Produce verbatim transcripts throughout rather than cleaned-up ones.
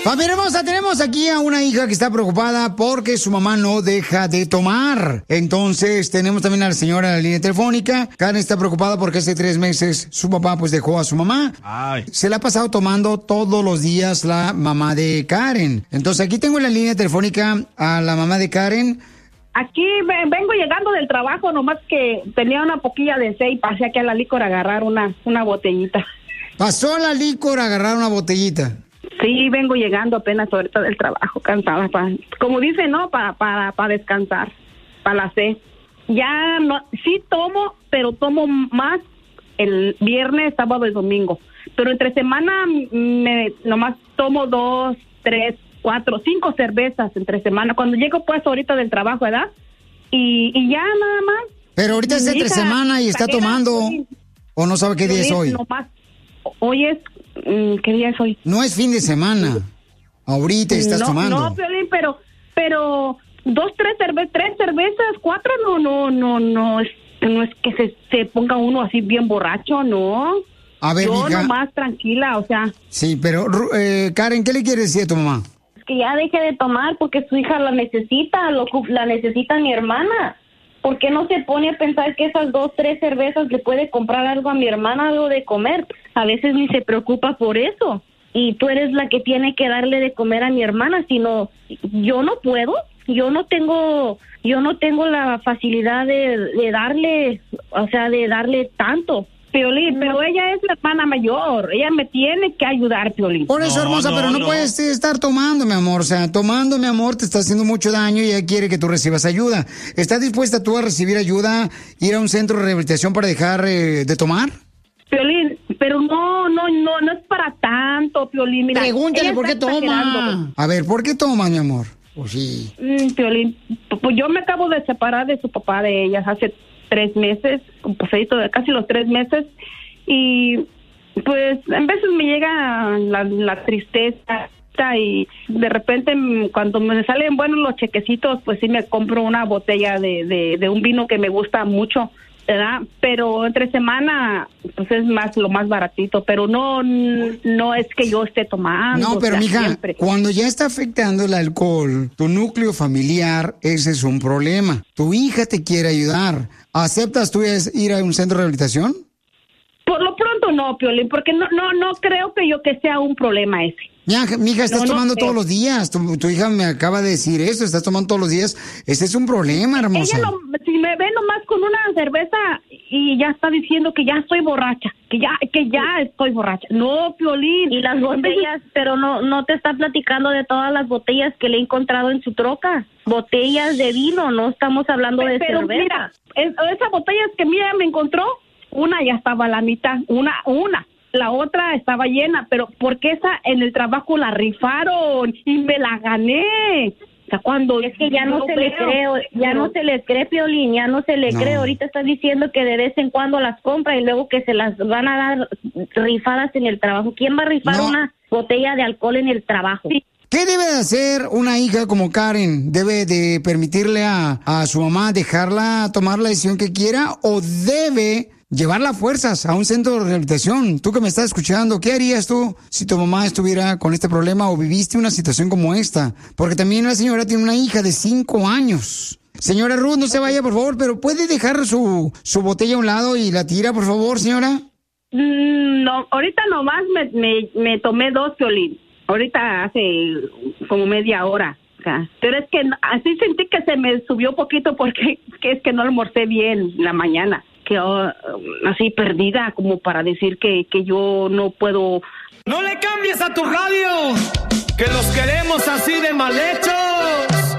Familia hermosa, tenemos aquí a una hija que está preocupada porque su mamá no deja de tomar. Entonces, tenemos también a la señora en la línea telefónica. Karen está preocupada porque hace tres meses su papá pues dejó a su mamá. Ay. Se la ha pasado tomando todos los días la mamá de Karen. Entonces, aquí tengo en la línea telefónica a la mamá de Karen. Aquí vengo llegando del trabajo, nomás que tenía una poquilla de té y pasé aquí a la licor a agarrar una, una botellita. ¿Pasó a la licor a agarrar una botellita? Sí, vengo llegando apenas ahorita del trabajo, cansada. Pa, como dice, ¿no? Para para para descansar, para la sed. Ya no, sí tomo, pero tomo más el viernes, sábado y domingo. Pero entre semana me nomás tomo dos, tres, cuatro, cinco cervezas entre semana. Cuando llego pues ahorita del trabajo, ¿verdad? Y, y ya nada más. Pero ahorita es entre semana y está tomando. ¿O no sabe qué día es hoy? Nomás, hoy es... ¿Qué día es hoy? No es fin de semana. Ahorita estás no, tomando. No, Piolín, pero, pero dos, tres cervezas, tres cervezas, cuatro, no, no, no, no es, no es que se, se ponga uno así bien borracho, no. A ver, Yo mija. nomás tranquila, o sea. Sí, pero eh, Karen, ¿qué le quieres decir a tu mamá? Es que ya deje de tomar porque su hija la necesita, lo, la necesita mi hermana. ¿Por qué no se pone a pensar que esas dos, tres cervezas le puede comprar algo a mi hermana, algo de comer? A veces ni se preocupa por eso. Y tú eres la que tiene que darle de comer a mi hermana, sino yo no puedo, yo no tengo, yo no tengo la facilidad de, de darle, o sea, de darle tanto. Piolín, pero ella es la hermana mayor, ella me tiene que ayudar, Piolín. Por eso, No, hermosa, no, pero no, no. puedes estar tomando, mi amor. O sea, tomando, mi amor, te está haciendo mucho daño y ella quiere que tú recibas ayuda. ¿Estás dispuesta tú a recibir ayuda, ir a un centro de rehabilitación para dejar eh, de tomar? Piolín, pero no, no, no, no es para tanto, Piolín. Mira, Pregúntale ella por qué está exagerando. toma. A ver, ¿por qué toma, mi amor? Pues sí. Mm, Piolín, pues yo me acabo de separar de su papá de ellas hace tres meses, un pasadito de casi los tres meses, y pues en veces me llega la, la tristeza y de repente cuando me salen buenos los chequecitos, pues sí me compro una botella de, de, de un vino que me gusta mucho, ¿verdad? Pero entre semana, pues es más lo más baratito, pero no no es que yo esté tomando. No, pero o sea, mija, siempre. cuando ya está afectando el alcohol, tu núcleo familiar, ese es un problema. Tu hija te quiere ayudar. ¿Aceptas tú es ir a un centro de rehabilitación? Por lo pronto no, Piolín, porque no no no creo que yo que sea un problema ese. Mija, mija, estás No, no tomando creo. todos los días. Tu, tu hija me acaba de decir eso, estás tomando todos los días. Ese es un problema, hermosa. Ella lo, si me ve nomás con una cerveza y ya está diciendo que ya estoy borracha, que ya que ya estoy borracha. No, Piolín. Y las botellas, pero no no te está platicando de todas las botellas que le he encontrado en su troca. Botellas de vino, no estamos hablando de Pero cerveza. mira, es, esas botellas que mira me encontró, una ya estaba a la mitad, una, una. La otra estaba llena, pero porque esa en el trabajo la rifaron y me la gané. O sea, cuando Es que ya no yo se le veo, cree, ya pero- no se le cree, Piolín, ya no se le No. cree. Ahorita está diciendo que de vez en cuando las compra y luego que se las van a dar rifadas en el trabajo. ¿Quién va a rifar No. una botella de alcohol en el trabajo? Sí. ¿Qué debe de hacer una hija como Karen? ¿Debe de permitirle a, a su mamá dejarla tomar la decisión que quiera o debe llevarla a fuerzas a un centro de rehabilitación? Tú que me estás escuchando, ¿qué harías tú si tu mamá estuviera con este problema o viviste una situación como esta? Porque también la señora tiene una hija de cinco años. Señora Ruth, no se vaya, por favor, pero ¿puede dejar su, su botella a un lado y la tira, por favor, señora? Mm, no, ahorita nomás me, me, me tomé dos, Piolín. Ahorita hace como media hora. O sea, pero es que así sentí que se me subió poquito porque que es que no almorcé bien la mañana. Que oh, así perdida como para decir que, que yo no puedo. No le cambies a tu radio, que los queremos así de mal hechos.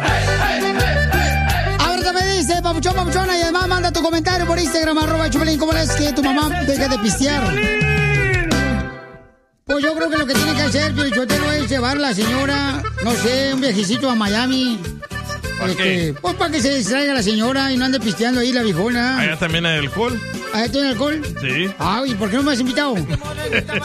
Ahora me dice, papuchón, papuchona, y además manda tu comentario por Instagram, arroba Chupelín, ¿cómo es que tu mamá deje de pistear? Pues yo creo que lo que tiene que hacer, Piolichotelo, es llevar a la señora, no sé, un viajecito a Miami. ¿Para Este, qué? Pues para que se distraiga la señora y no ande pisteando ahí la viejona. ¿Allá también hay alcohol? ¿Allá tiene alcohol? Sí. Ay, ¿por qué no me has invitado?